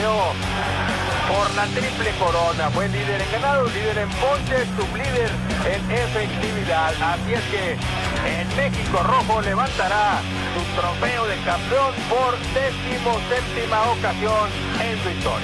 torneo por la triple corona. Fue líder en ganados, líder en ponches, sublíder en efectividad. Así es que en México Rojo levantará su trofeo de campeón por 17ª ocasión en su historia.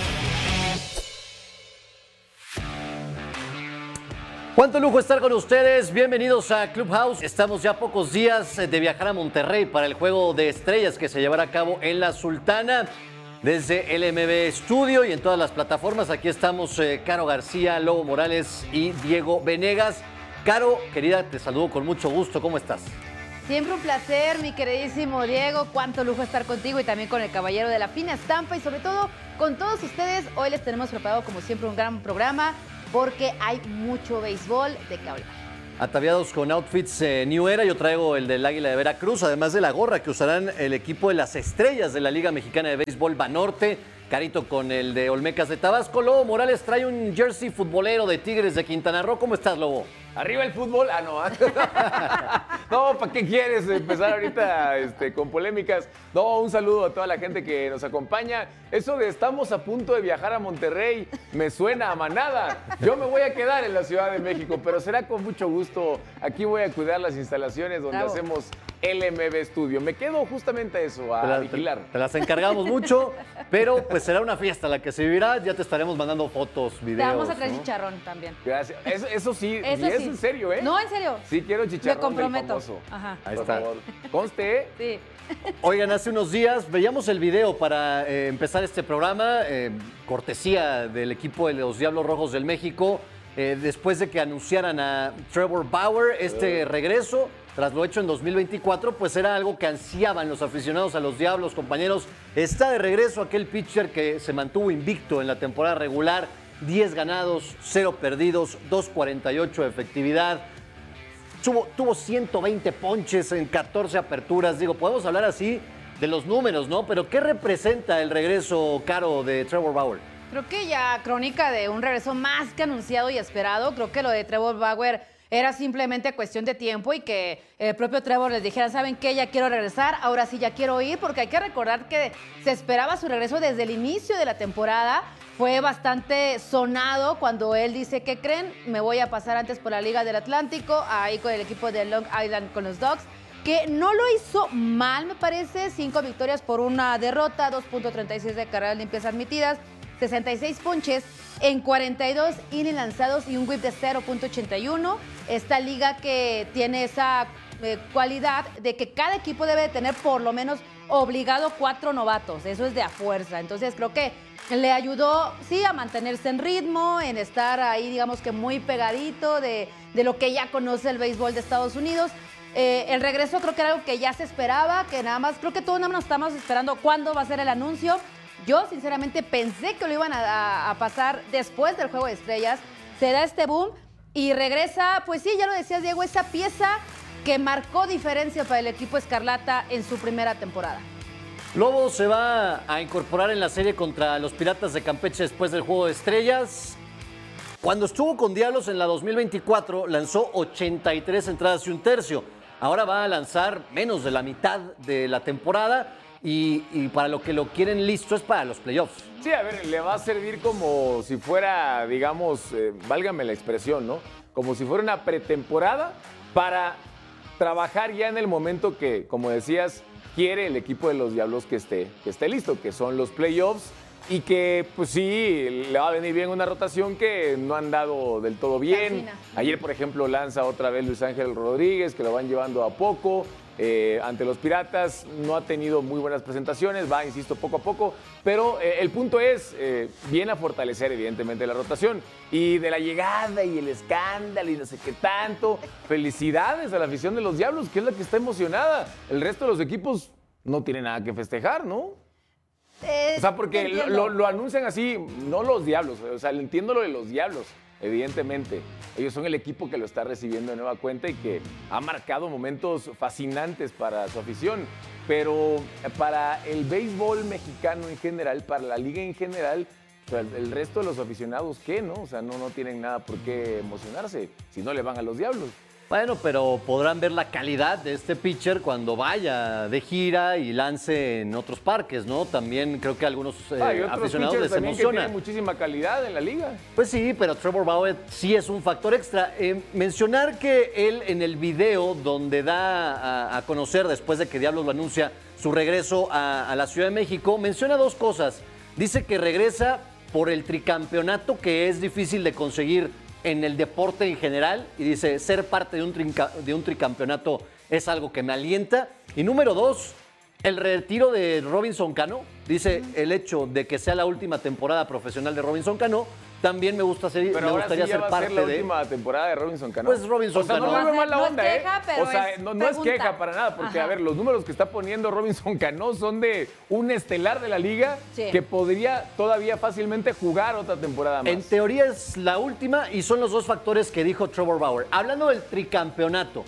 Cuánto lujo estar con ustedes, bienvenidos a Clubhouse. Estamos ya a pocos días de viajar a Monterrey para el Juego de Estrellas que se llevará a cabo en La Sultana. Desde LMB Studio y en todas las plataformas, aquí estamos Caro García, Lobo Morales y Diego Venegas. Caro, querida, te saludo con mucho gusto, ¿cómo estás? Siempre un placer, mi queridísimo Diego, cuánto lujo estar contigo y también con el caballero de la fina estampa y sobre todo con todos ustedes. Hoy les tenemos preparado como siempre un gran programa porque hay mucho béisbol de qué hablar. Ataviados con outfits New Era, yo traigo el del Águila de Veracruz, además de la gorra que usarán el equipo de las estrellas de la Liga Mexicana de Béisbol Banorte. Carito con el de Olmecas de Tabasco. Lobo Morales trae un jersey futbolero de Tigres de Quintana Roo. ¿Cómo estás, Lobo? Arriba el fútbol. Ah, no. No, ¿para qué quieres empezar ahorita con polémicas? No, un saludo a toda la gente que nos acompaña. Eso de estamos a punto de viajar a Monterrey me suena a manada. Yo me voy a quedar en la Ciudad de México, pero será con mucho gusto. Aquí voy a cuidar las instalaciones donde hacemos LMB Studio. Me quedo justamente a eso, a vigilar. Te las encargamos mucho, pero pues será una fiesta la que se vivirá. Ya te estaremos mandando fotos, videos. Te vamos a traer ¿no? chicharrón también. Gracias. Eso sí, Eso y es sí. en serio, ¿eh? No, en serio. Sí, quiero chicharrón. Me comprometo. Del famoso. Ajá. Ahí Por está. favor. Conste. Sí. Oigan, hace unos días veíamos el video para empezar este programa, cortesía del equipo de los Diablos Rojos del México, después de que anunciaran a Trevor Bauer este regreso, tras lo hecho en 2024, pues era algo que ansiaban los aficionados a los Diablos, compañeros. Está de regreso aquel pitcher que se mantuvo invicto en la temporada regular, 10 ganados, 0 perdidos, 2.48 de efectividad. Tuvo 120 ponches en 14 aperturas. Digo, podemos hablar así de los números, ¿no? Pero ¿qué representa el regreso, Caro, de Trevor Bauer? Creo que ya crónica de un regreso más que anunciado y esperado. Creo que lo de Trevor Bauer era simplemente cuestión de tiempo y que el propio Trevor les dijera, ¿saben qué? Ya quiero regresar, ahora sí ya quiero ir, porque hay que recordar que se esperaba su regreso desde el inicio de la temporada. Fue bastante sonado cuando él dice, ¿qué creen? Me voy a pasar antes por la Liga del Atlántico, ahí con el equipo de Long Island con los Dogs, que no lo hizo mal, me parece. 5 victorias por una derrota, 2.36 de carreras limpias admitidas, 66 ponches en 42 innings lanzados y un whip de 0.81. Esta liga que tiene esa cualidad de que cada equipo debe de tener por lo menos obligado 4 novatos. Eso es de a fuerza. Entonces creo que le ayudó, sí, a mantenerse en ritmo, en estar ahí, digamos que muy pegadito de lo que ya conoce el béisbol de Estados Unidos. El regreso creo que era algo que ya se esperaba, que nada más, creo que todos nada más nos estamos esperando cuándo va a ser el anuncio. Yo, sinceramente, pensé que lo iban a pasar después del Juego de Estrellas. Se da este boom y regresa, pues sí, ya lo decías, Diego, esa pieza que marcó diferencia para el equipo Escarlata en su primera temporada. Lobo se va a incorporar en la serie contra los Piratas de Campeche después del Juego de Estrellas. Cuando estuvo con Diablos en la 2024, lanzó 83 entradas y un tercio. Ahora va a lanzar menos de la mitad de la temporada. Y para lo que lo quieren listo es para los playoffs. Sí, a ver, le va a servir como si fuera, digamos, válgame la expresión, ¿no? Como si fuera una pretemporada para trabajar ya en el momento que, como decías, quiere el equipo de los Diablos que esté listo, que son los playoffs. Y que, pues sí, le va a venir bien una rotación que no han dado del todo bien. Ayer, por ejemplo, lanza otra vez Luis Ángel Rodríguez, que lo van llevando a poco. Ante los Piratas no ha tenido muy buenas presentaciones, va, insisto, poco a poco, pero el punto es, viene a fortalecer evidentemente la rotación y de la llegada y el escándalo y no sé qué tanto. Felicidades a la afición de los Diablos, que es la que está emocionada. El resto de los equipos no tiene nada que festejar, ¿no? O sea, porque lo anuncian así, no los Diablos, o sea, entiendo lo de los Diablos. Evidentemente, ellos son el equipo que lo está recibiendo de nueva cuenta y que ha marcado momentos fascinantes para su afición. Pero para el béisbol mexicano en general, para la liga en general, o sea, el resto de los aficionados, ¿qué? ¿No? O sea, no tienen nada por qué emocionarse si no le van a los Diablos. Bueno, pero podrán ver la calidad de este pitcher cuando vaya de gira y lance en otros parques, ¿no? También creo que a algunos Hay otros aficionados pitchers les también que emociona. tienen muchísima calidad en la liga. Pues sí, pero Trevor Bauer sí es un factor extra. Mencionar que él en el video donde da a conocer, después de que Diablos lo anuncia, su regreso a la Ciudad de México, menciona dos cosas. Dice que regresa por el tricampeonato, que es difícil de conseguir en el deporte en general, y dice, ser parte de un tricampeonato es algo que me alienta. Y número dos, el retiro de Robinson Cano. Dice, el hecho de que sea la última temporada profesional de Robinson Cano, también me gustaría Pero ahora sí ya ser va a parte ser la de... última temporada de Robinson Cano. Pues Robinson o sea, Cano. no me ve mal la No es onda, queja, pero o sea, es no es pregunta. queja para nada, porque Ajá. a ver, los números que está poniendo Robinson Cano son de un estelar de la liga Sí. que podría todavía fácilmente jugar otra temporada más. En teoría es la última y son los dos factores que dijo Trevor Bauer. Hablando del tricampeonato,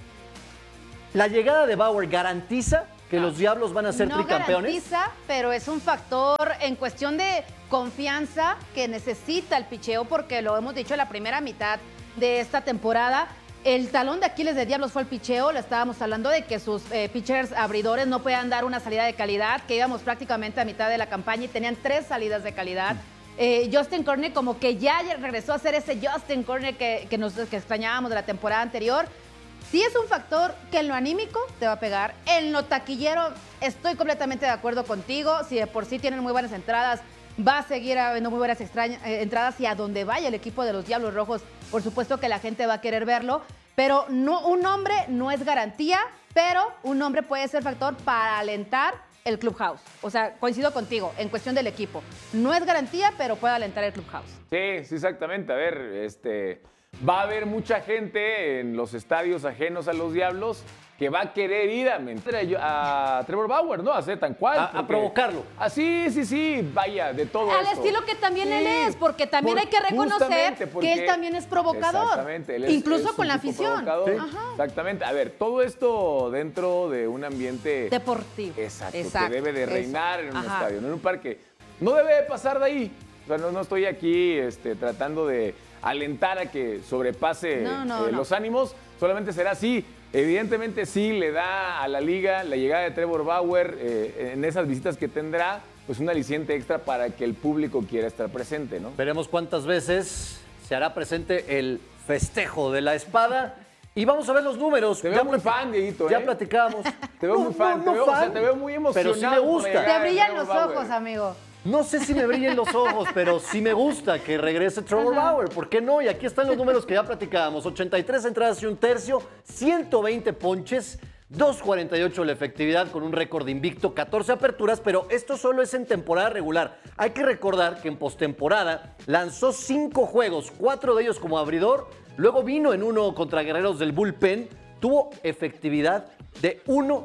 ¿la llegada de Bauer garantiza que los Diablos van a ser No tricampeones? garantiza, pero es un factor en cuestión de confianza que necesita el picheo, porque lo hemos dicho en la primera mitad de esta temporada. El talón de Aquiles de Diablos fue el picheo. Lo estábamos hablando de que sus pitchers abridores no podían dar una salida de calidad, que íbamos prácticamente a mitad de la campaña y tenían 3 salidas de calidad. Justin Cornell como que ya regresó a ser ese Justin Cornell que extrañábamos de la temporada anterior. Sí es un factor que en lo anímico te va a pegar. En lo taquillero estoy completamente de acuerdo contigo. Si de por sí tienen muy buenas entradas, va a seguir habiendo muy buenas entradas, y a donde vaya el equipo de los Diablos Rojos, por supuesto que la gente va a querer verlo. Pero no, un nombre no es garantía, pero un nombre puede ser factor para alentar el Clubhouse. O sea, coincido contigo en cuestión del equipo. No es garantía, pero puede alentar el Clubhouse. Sí, exactamente. A ver, va a haber mucha gente en los estadios ajenos a los Diablos que va a querer ir a Trevor Bauer, ¿no? A hacer tan cual. A provocarlo. Sí, vaya, de todo Al esto. estilo que también Sí, él es, porque también hay que reconocer justamente que porque- él también es provocador. Exactamente. Él es incluso un con la tipo afición. provocador. Ajá. Exactamente. A ver, todo esto dentro de un ambiente Deportivo. Exacto, Exacto, que debe de eso. reinar en un Ajá. estadio, no en un parque. No debe de pasar de ahí. O sea, no estoy aquí tratando de alentar a que sobrepase No. los ánimos. Solamente será así. Evidentemente sí le da a la liga la llegada de Trevor Bauer en esas visitas que tendrá, pues un aliciente extra para que el público quiera estar presente, ¿no? Veremos cuántas veces se hará presente el festejo de la espada. Y vamos a ver los números. Te veo muy fan, Dieguito, Ya ¿eh? platicábamos. Te veo muy fan, te veo muy emocionado. Pero sí me por la gusta. llegada Te de brillan Trevor los Bauer. ojos, amigo. No sé si me brillen los ojos, pero sí me gusta que regrese Trevor Bauer. ¿Por qué no? Y aquí están los números que ya platicábamos. 83 entradas y un tercio, 120 ponches, 2.48 la efectividad con un récord invicto, 14 aperturas, pero esto solo es en temporada regular. Hay que recordar que en postemporada lanzó 5 juegos, 4 de ellos como abridor, luego vino en uno contra Guerreros del Bullpen, tuvo efectividad de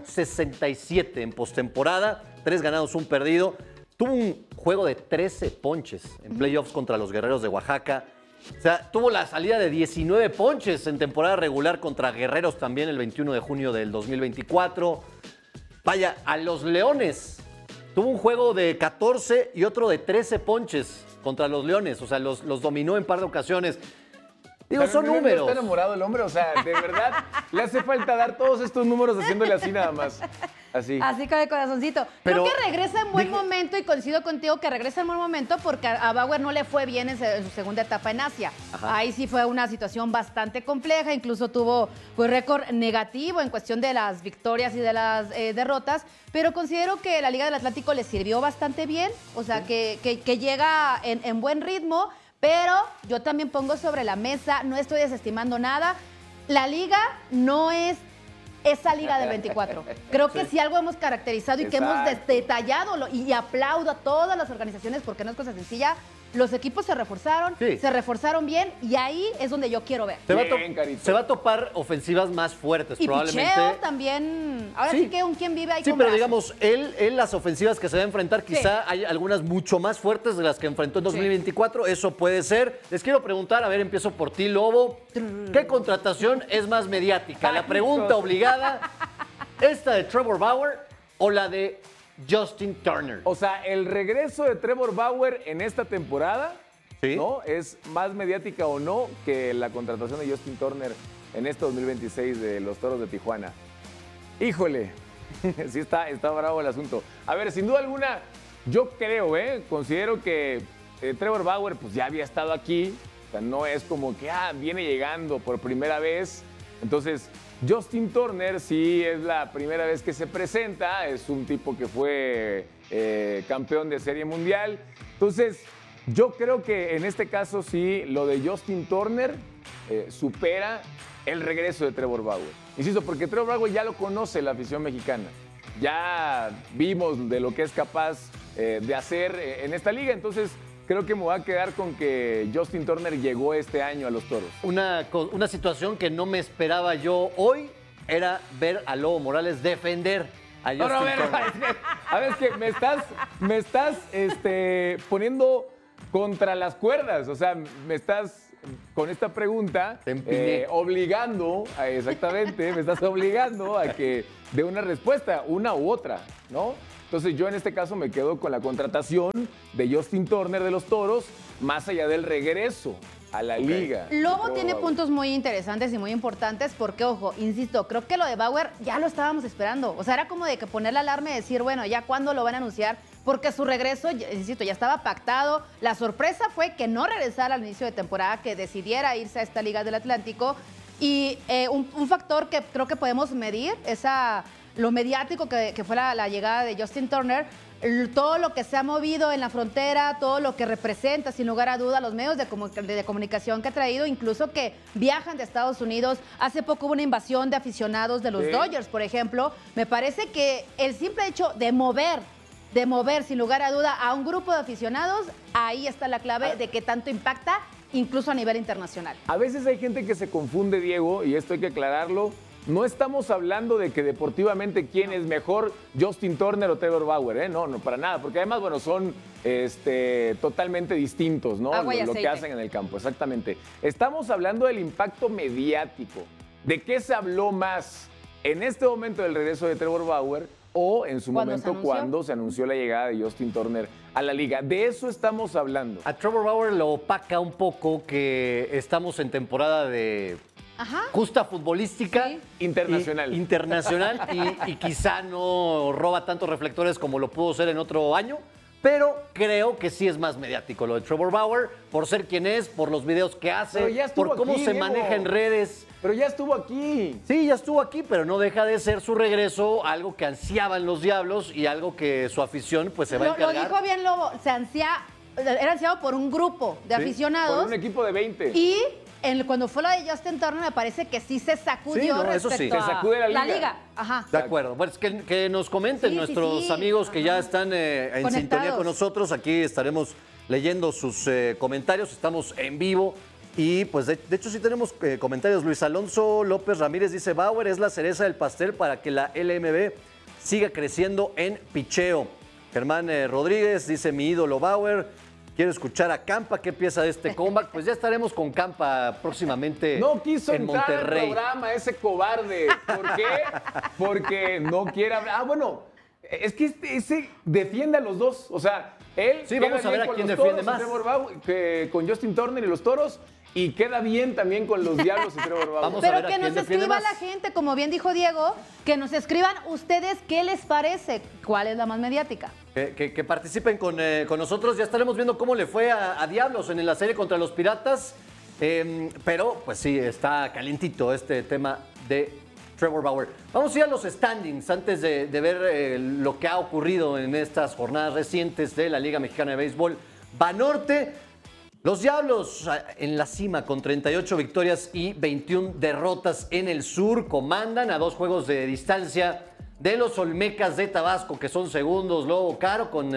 1.67 en postemporada, 3 ganados, 1 perdido. Tuvo un juego de 13 ponches en playoffs contra los Guerreros de Oaxaca. O sea, tuvo la salida de 19 ponches en temporada regular contra Guerreros también el 21 de junio del 2024. Vaya, a los Leones tuvo un juego de 14 y otro de 13 ponches contra los Leones. O sea, los dominó en par de ocasiones. Digo, Pero son no números. está enamorado el hombre, o sea, de verdad le hace falta dar todos estos números haciéndole así nada más. Así. Así con el corazoncito. Pero Creo que regresa en buen dije- momento, y coincido contigo que regresa en buen momento, porque a Bauer no le fue bien en su segunda etapa en Asia. Ajá. Ahí sí fue una situación bastante compleja, incluso tuvo pues, récord negativo en cuestión de las victorias y de las derrotas, pero considero que la Liga del Atlántico le sirvió bastante bien, o sea, que llega en buen ritmo, pero yo también pongo sobre la mesa, no estoy desestimando nada, la Liga no es esa Liga del 24. Creo que si algo hemos caracterizado y que hemos Exacto. detallado, y aplaudo a todas las organizaciones porque no es cosa sencilla, los equipos se reforzaron, Sí. se reforzaron bien, y ahí es donde yo quiero ver. Bien, Carito. Se va a topar ofensivas más fuertes, Y probablemente. picheo también. Ahora sí, que un quien vive ahí Sí, con pero brazos. digamos, él las ofensivas que se va a enfrentar, quizá hay algunas mucho más fuertes de las que enfrentó en 2024. Eso puede ser. Les quiero preguntar, a ver, empiezo por ti, Lobo. ¿Qué contratación es más mediática? La pregunta obligada, ¿esta de Trevor Bauer o la de Justin Turner? O sea, el regreso de Trevor Bauer en esta temporada, Sí. ¿no? Es más mediática o no que la contratación de Justin Turner en este 2026 de los Toros de Tijuana. Híjole, sí está bravo el asunto. A ver, sin duda alguna, yo creo, considero que Trevor Bauer pues ya había estado aquí. O sea, no es como que viene llegando por primera vez. Entonces, Justin Turner sí es la primera vez que se presenta. Es un tipo que fue campeón de Serie Mundial. Entonces, yo creo que en este caso sí, lo de Justin Turner supera el regreso de Trevor Bauer. Insisto, porque Trevor Bauer ya lo conoce la afición mexicana. Ya vimos de lo que es capaz de hacer en esta liga. Entonces, creo que me voy a quedar con que Justin Turner llegó este año a los Toros. Una situación que no me esperaba yo hoy era ver a Lobo Morales defender a Justin Turner. A ver, es que me estás poniendo contra las cuerdas. O sea, me estás con esta pregunta obligando, exactamente, me estás obligando a que dé una respuesta, una u otra, ¿no? Entonces yo en este caso me quedo con la contratación de Justin Turner de los Toros, más allá del regreso a la liga. Lobo tiene puntos muy interesantes y muy importantes porque, ojo, insisto, creo que lo de Bauer ya lo estábamos esperando. O sea, era como de que poner la alarma y decir, bueno, ya cuándo lo van a anunciar, porque su regreso, insisto, ya estaba pactado. La sorpresa fue que no regresara al inicio de temporada, que decidiera irse a esta Liga del Atlántico. Y un factor que creo que podemos medir es lo mediático que fue la llegada de Justin Turner, todo lo que se ha movido en la frontera, todo lo que representa, sin lugar a duda, los medios de comunicación que ha traído, incluso que viajan de Estados Unidos. Hace poco hubo una invasión de aficionados de los Dodgers, por ejemplo. Me parece que el simple hecho de mover, sin lugar a duda, a un grupo de aficionados, ahí está la clave de qué tanto impacta, incluso a nivel internacional. A veces hay gente que se confunde, Diego, y esto hay que aclararlo. No estamos hablando de que deportivamente quién es mejor, Justin Turner o Trevor Bauer, No, para nada, porque además, bueno, son totalmente distintos, ¿no? Agua y lo que aceite. hacen en el campo, exactamente. Estamos hablando del impacto mediático. ¿De qué se habló más en este momento del regreso de Trevor Bauer o en su momento cuando se anunció la llegada de Justin Turner a la liga? De eso estamos hablando. A Trevor Bauer lo opaca un poco que estamos en temporada de justa futbolística. Sí. Internacional. Internacional y quizá no roba tantos reflectores como lo pudo ser en otro año, pero creo que sí es más mediático lo de Trevor Bauer, por ser quien es, por los videos que hace, por cómo se maneja en redes. Pero ya estuvo aquí. Sí, ya estuvo aquí, pero no deja de ser su regreso algo que ansiaban los Diablos y algo que su afición pues se va a encargar. Lo dijo bien Lobo, era ansiado por un grupo de aficionados. Por un equipo de 20. Y cuando fue la de Justin Turner, me parece que sí se sacudió Sí, no, eso sí. respecto Se sacude la a liga. Ajá. De acuerdo. Bueno, es que nos comenten Sí, nuestros sí. amigos que ya están en Conectados. sintonía con nosotros. Aquí estaremos leyendo sus comentarios. Estamos en vivo. Y pues de hecho sí tenemos comentarios. Luis Alonso López Ramírez dice: Bauer es la cereza del pastel para que la LMB siga creciendo en picheo. Germán Rodríguez dice: mi ídolo Bauer. Quiero escuchar a Campa, ¿qué piensa de este comeback? Pues ya estaremos con Campa próximamente No quiso en entrar al Monterrey. programa ese cobarde. ¿Por qué? Porque no quiere hablar. Bueno, es que ese defiende a los dos. O sea, él Sí, queda vamos a bien ver a con quién los defiende Toros y más. Trevor Bauer, con Justin Turner y los Toros, y queda bien también con los Diablos y Trevor Bauer. Vamos a Pero ver a que quién nos defiende escriba más. la gente, como bien dijo Diego, que nos escriban ustedes qué les parece, cuál es la más mediática. Que participen con nosotros. Ya estaremos viendo cómo le fue a Diablos en la serie contra los Piratas. Pero, pues sí, está calientito este tema de Trevor Bauer. Vamos a ir a los standings antes de ver lo que ha ocurrido en estas jornadas recientes de la Liga Mexicana de Béisbol. Banorte, los Diablos en la cima con 38 victorias y 21 derrotas en el sur. Comandan a 2 juegos de distancia de los Olmecas de Tabasco, que son segundos, Lobo Caro, con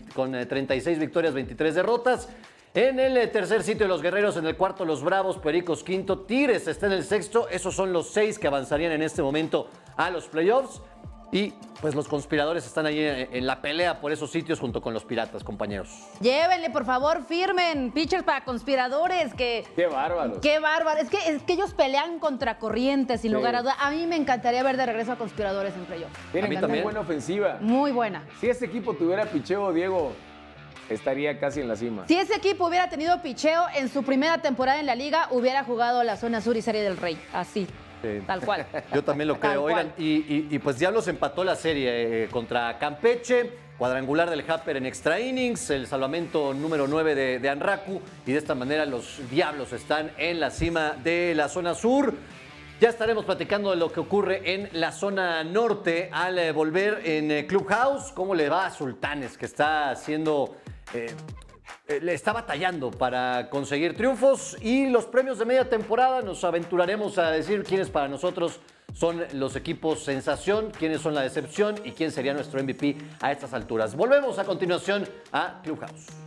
36 victorias, 23 derrotas. En el tercer sitio, los Guerreros. En el cuarto, los Bravos. Pericos quinto. Tigres está en el sexto. Esos son los 6 que avanzarían en este momento a los playoffs. Y pues los Conspiradores están ahí en la pelea por esos sitios junto con los Piratas, compañeros. Llévenle, por favor, firmen pitchers para Conspiradores, que... Qué bárbaros. Qué bárbaro. Es que ellos pelean contra corrientes, sin Sí. lugar a duda. A mí me encantaría ver de regreso a Conspiradores en playoffs. Tienen A mí muy también. buena ofensiva. Muy buena. Si ese equipo tuviera picheo, Diego, estaría casi en la cima. Si ese equipo hubiera tenido picheo en su primera temporada en la liga, hubiera jugado la zona sur y Serie del Rey. Así. Sí. Tal cual. Yo también lo creo. Tal Oigan, cual. y pues Diablos empató la serie contra Campeche, cuadrangular del Happer en extra innings, el salvamento número 9 de Anraku, y de esta manera los Diablos están en la cima de la zona sur. Ya estaremos platicando de lo que ocurre en la zona norte al volver en Clubhouse. ¿Cómo le va a Sultanes, que está haciendo... le está batallando para conseguir triunfos? Y los premios de media temporada, nos aventuraremos a decir quiénes para nosotros son los equipos sensación, quiénes son la decepción y quién sería nuestro MVP a estas alturas. Volvemos a continuación a Clubhouse.